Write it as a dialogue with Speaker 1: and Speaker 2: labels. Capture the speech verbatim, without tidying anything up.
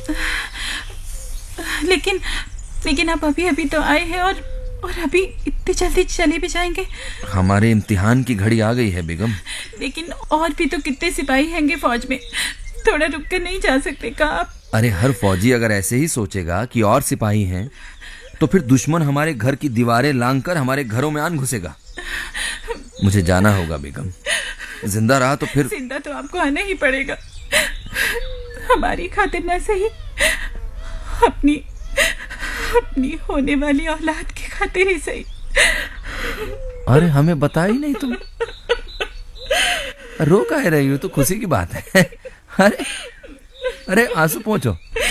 Speaker 1: लेकिन लेकिन आप अभी अभी तो आए हैं और और अभी इतनी जल्दी चले भी जाएंगे?
Speaker 2: हमारे इम्तिहान की घड़ी आ गई है बेगम।
Speaker 1: लेकिन और भी तो कितने सिपाही हैंगे फौज में, थोड़ा रुक कर नहीं जा सकते क्या आप?
Speaker 2: अरे हर फौजी अगर ऐसे ही सोचेगा कि और सिपाही हैं तो फिर दुश्मन हमारे घर की दीवारें लांघकर हमारे घरों में आन घुसेगा। मुझे जाना होगा बेगम, जिंदा रहा तो फिर।
Speaker 1: जिंदा तो आपको आना ही पड़ेगा, हमारी खातिर न सही, अपनी अपनी होने वाली औलाद की खातिर ही सही।
Speaker 2: अरे हमें बता ही नहीं तुम, रो काहे रही हो? तो खुशी की बात है। अरे अरे आंसू पोंछो।